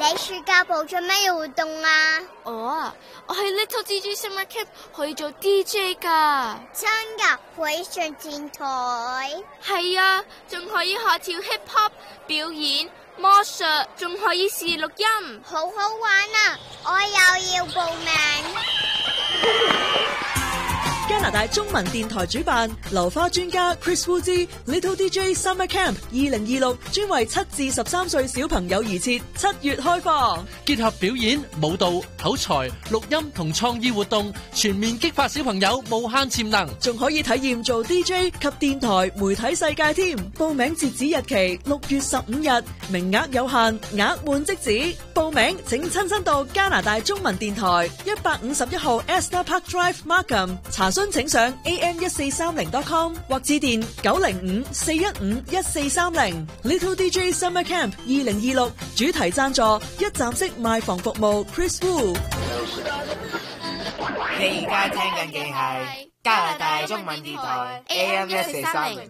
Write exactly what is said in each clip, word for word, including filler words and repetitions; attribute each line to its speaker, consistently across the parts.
Speaker 1: 你暑假部做咩活動啊？
Speaker 2: 哦，我喺 Little D J Summer Camp 可以做 D J 噶。
Speaker 1: 真噶？可以上電台？
Speaker 2: 係啊，仲可以學跳 hip hop 表演、魔術，仲可以試錄音，
Speaker 1: 好好玩啊！我又要報名。
Speaker 3: 加拿大中文電台主辦流花專家 Chris Wu 之 Little D J Summer Camp 二零二六，專為七至十三歲小朋友而設，七月開放，
Speaker 4: 結合表演、舞蹈、口才、錄音同創意活動，全面激發小朋友無限潛能，
Speaker 3: 仲可以體驗做 D J 及電台媒體世界添。報名截止日期六月十五日，名額有限，額滿即止。報名請親身到加拿大中文電台一百五十一號 Esther Park Drive Markham 查詢，請上 A M 一四三零 dot com 或致電九零五四一五一四三零。Little D J Summer Camp 二零二六主題贊助一站式賣房服務 Chris Wu。
Speaker 5: 你而家聽緊嘅係加拿大中文電台 A M 一四三零。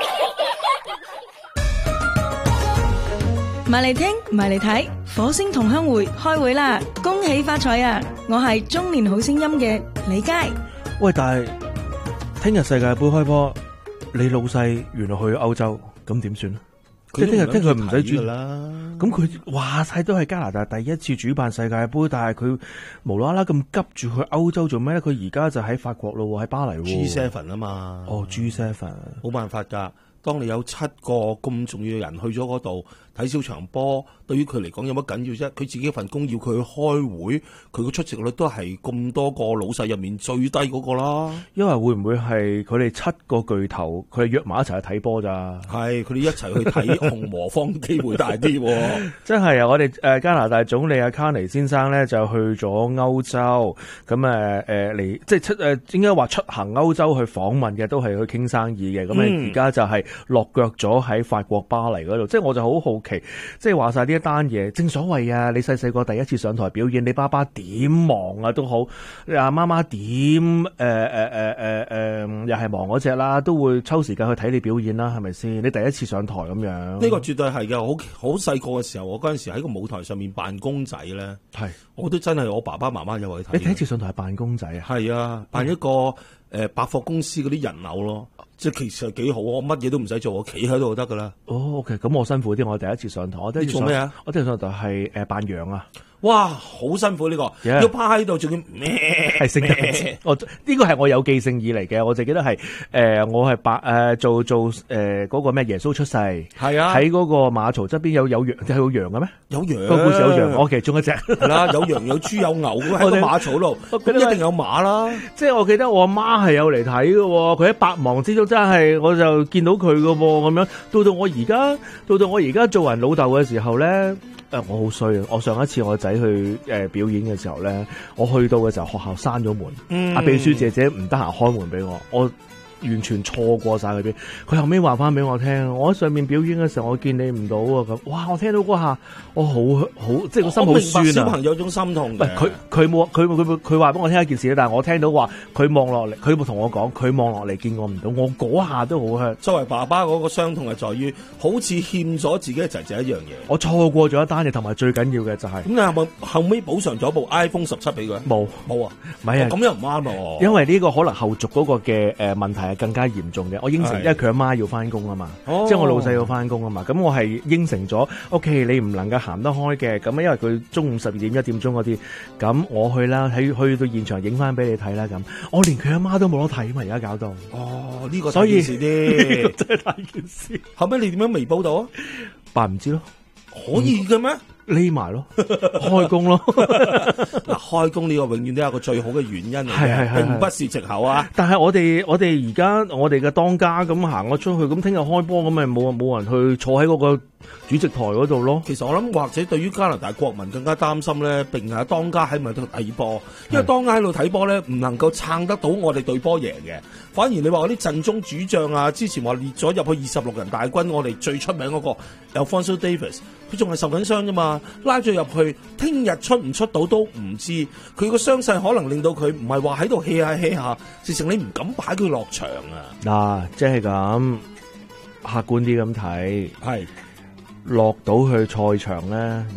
Speaker 6: 埋嚟聽，埋嚟睇，火星同鄉會開會啦！恭喜發財啊！我係中年好聲音嘅李佳。
Speaker 7: 喂，但係聽日世界盃開波，你老細原來去歐洲，咁點算咧？即係聽日聽佢唔使轉啦。咁佢話晒都係加拿大第一次主辦世界盃，但係佢無啦啦咁急住去歐洲做咩咧？佢而家就喺法國咯，喺巴黎。
Speaker 8: G 七 啊嘛。
Speaker 7: 哦 ，G 七，
Speaker 8: 冇辦法㗎。當你有七個咁重要嘅人去咗嗰度睇少場波，對於佢嚟講有乜緊要啫？佢自己份工要佢去開會，佢個出席率都係咁多個老細入面最低嗰個啦。
Speaker 7: 因為會唔會係佢哋七個巨頭，佢哋約埋一齊去睇波咋？
Speaker 8: 係佢哋一齊去睇紅魔方機會大啲。
Speaker 7: 真係啊！我哋誒加拿大總理阿卡尼先生咧就去咗歐洲，咁誒誒嚟即係出誒應該話出行歐洲去訪問嘅，都係去傾生意嘅。咁誒而家就係落腳咗喺法國巴黎嗰度，即係我就好好奇，即係話晒呢一單嘢。正所謂啊，你細細個第一次上台表演，你爸爸點忙啊都好，你阿媽媽點誒誒誒誒誒又係忙嗰隻啦，都會抽時間去睇你表演啦，係咪先？你第一次上台咁樣，
Speaker 8: 呢個絕對係嘅。好好細個嘅時候，我嗰陣時喺個舞台上面扮公仔咧，係我都真係我爸爸媽媽有去睇。
Speaker 7: 你第一次上台係扮公仔啊？
Speaker 8: 係啊，扮一個誒、呃、百貨公司嗰啲人偶咯。即係其實幾好，我乜嘢都唔使做，我企喺度就得噶啦。
Speaker 7: 哦 ，OK， 咁我辛苦啲，我第一次上台，我第一次上
Speaker 8: 你做咩啊？
Speaker 7: 我第一次上台係誒扮羊啊。
Speaker 8: 哇，好辛苦呢、這個，yeah. 要趴喺度，仲要咩？
Speaker 7: 係性格，我呢個係我有記性以嚟嘅，我就記得係誒、呃，我係扮誒做做誒嗰、呃那個咩耶穌出世，係啊，喺嗰個馬槽側邊有有羊，有羊嘅咩？有羊，個故事有羊，我其實中一隻，
Speaker 8: 係啦，有羊有豬有牛喺個馬槽度，咁一定有馬啦。
Speaker 7: 即係我記得我阿媽係有嚟睇嘅，佢喺百忙之中真係，我就見到佢嘅咁樣。到到我而家，到到我而家做人老豆嘅時候咧。誒，我好衰啊！我上一次我仔去誒、呃、表演嘅時候咧，我去到嘅時候學校閂咗門，阿、嗯、秘書姐姐唔得閒開門俾我，我完全錯過晒佢邊。佢後尾話翻俾我聽，我喺上面表演嘅時候，我見你唔到啊咁。哇！我聽到嗰下，我好好，即係個心好酸啊！
Speaker 8: 小朋友有種心痛嘅。
Speaker 7: 佢佢冇佢佢佢話俾我聽一件事，但係我聽到話佢望落嚟，佢冇同我講，佢望落嚟見我唔到，我嗰下都好 hurt。
Speaker 8: 作為爸爸嗰個傷痛係在於，好似欠咗自己嘅仔仔一樣嘢。
Speaker 7: 我錯過咗一單嘢，同埋最緊要嘅就係、是、
Speaker 8: 咁，你係咪後尾補償咗部 iPhone 十七俾佢？
Speaker 7: 冇
Speaker 8: 冇啊，
Speaker 7: 唔係啊，
Speaker 8: 咁又唔啱喎。
Speaker 7: 因為呢個可能後續嗰個嘅誒問題係更加嚴重嘅。我應承，因為佢阿媽要翻工啊嘛，哦、即係我老細要翻工啊嘛。咁我係應承咗 ，OK， 你唔能夠行得開嘅。咁因為佢中午十二點一點鐘嗰啲，咁我去啦，喺去到現場影翻俾你睇啦。咁我連佢阿媽都冇得睇嘛，而家搞到。
Speaker 8: 哦，呢、這個大件事啲，
Speaker 7: 呢個真係大件事。
Speaker 8: 後尾你點樣微報到啊？
Speaker 7: 扮唔知咯，
Speaker 8: 可以嘅咩？
Speaker 7: 匿埋咯，開工咯。
Speaker 8: 嗱，開工呢個永遠都有個最好嘅原因嚟嘅，並不是藉口啊。
Speaker 7: 但係我哋我哋而家我哋嘅當家咁行咗出去，咁聽日開波咁咪冇冇人去坐喺嗰個主席台嗰度咯。
Speaker 8: 其實我諗或者對於加拿大國民更加擔心咧，並係當家喺咪度睇波，因為當家喺度睇波咧，唔能夠撐得到我哋隊波贏嘅。反而你話嗰啲陣中主將啊，之前話列咗入去二十六人大軍，我哋最出名嗰個 Alphonso Davies， 佢仲係受緊傷啫嘛，拉咗入去，聽日出唔出到都唔知。佢個傷勢可能令到佢唔係話喺度 hea 下 hea 下，直情你唔敢擺佢落場啊！
Speaker 7: 嗱，即係咁客觀啲咁睇，
Speaker 8: 係
Speaker 7: 落到去賽場咧。